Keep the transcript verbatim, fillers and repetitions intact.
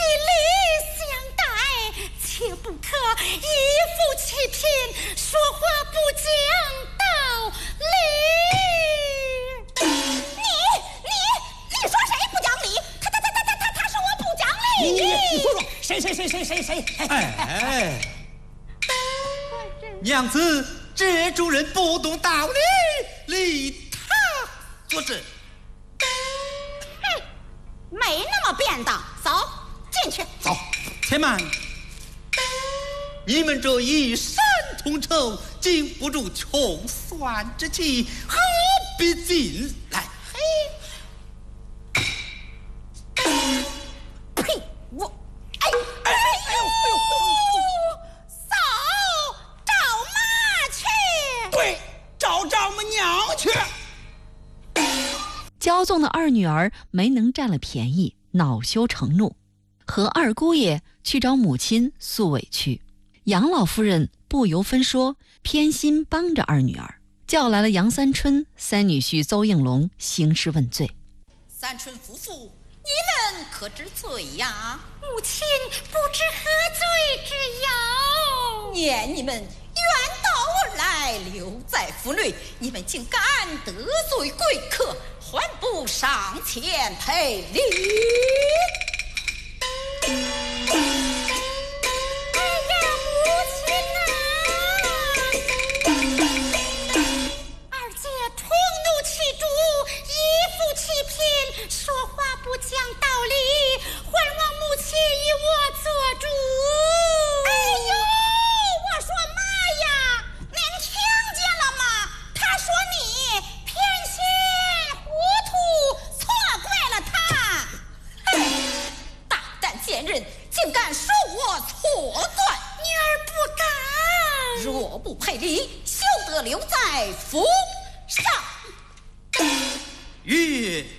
礼相待，切不可以父欺贫，说话不讲道理。你你你说谁不讲理？他他他他他他他说我不讲理。 你你说说谁谁谁谁谁谁？ 哎，娘子，这主人不懂道理，理他做事。 哼，没那么便当。走进去。 走，且慢。你们这一山同仇，经不住穷酸之气，何必进来？ 呸！我，哎哎哎呦哎呦！嫂，找妈去。 对，找丈母娘去。 骄纵的二女儿没能占了便宜，恼羞成怒，和二姑爷去找母亲诉委屈。杨老夫人不由分说，偏心帮着二女儿，叫来了杨三春、三女婿邹应龙兴师问罪。 三春夫妇，你们可知罪呀？ 母亲不知何罪之有。 念你们远道而来，留在府内，你们竟敢得罪贵客，还不上前赔礼？ 说话不讲道理，还望母亲以我做主。 哎呦，我说妈呀，您听见了吗？他说你偏心糊涂，错怪了他。嘿，大胆贱人，竟敢说我错断！ 女儿不敢。 若不赔礼，休得留在府上。 月